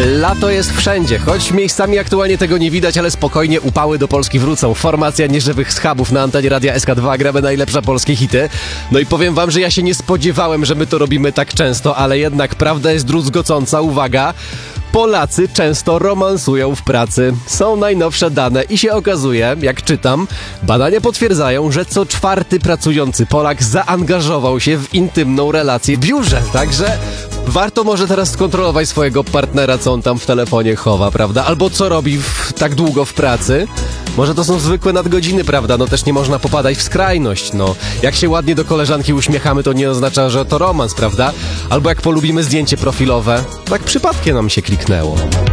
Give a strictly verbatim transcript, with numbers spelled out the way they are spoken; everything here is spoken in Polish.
Lato jest wszędzie, choć miejscami aktualnie tego nie widać, ale spokojnie upały do Polski wrócą. Formacja nieżywych schabów na antenie Radia S K dwa gramy najlepsze polskie hity. No i powiem wam, że ja się nie spodziewałem, że my to robimy tak często, ale jednak prawda jest druzgocąca. Uwaga! Polacy często romansują w pracy. Są najnowsze dane i się okazuje, jak czytam, badania potwierdzają, że co czwarty pracujący Polak zaangażował się w intymną relację w biurze. Także warto może teraz skontrolować swojego partnera, co on tam w telefonie chowa, prawda? Albo co robi w, tak długo w pracy. Może to są zwykłe nadgodziny, prawda? No też nie można popadać w skrajność, no. Jak się ładnie do koleżanki uśmiechamy, to nie oznacza, że to romans, prawda? Albo jak polubimy zdjęcie profilowe, tak przypadkiem nam się kliknęło.